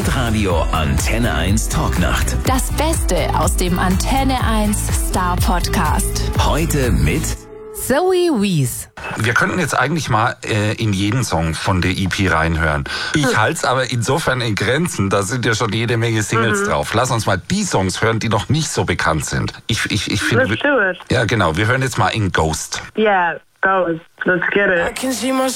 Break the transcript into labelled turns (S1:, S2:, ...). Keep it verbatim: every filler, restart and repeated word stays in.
S1: Hitradio Antenne eins Talknacht.
S2: Das Beste aus dem Antenne eins Star Podcast.
S1: Heute mit
S2: Zoe Wees.
S3: Wir könnten jetzt eigentlich mal äh, in jeden Song von der E P reinhören. Ich halte es aber insofern in Grenzen, da sind ja schon jede Menge Singles mhm. drauf. Lass uns mal die Songs hören, die noch nicht so bekannt sind. Ich, ich, ich finde,
S4: Let's do it.
S3: Ja, genau. Wir hören jetzt mal in Ghost.
S4: Yeah, Ghost. Let's get it.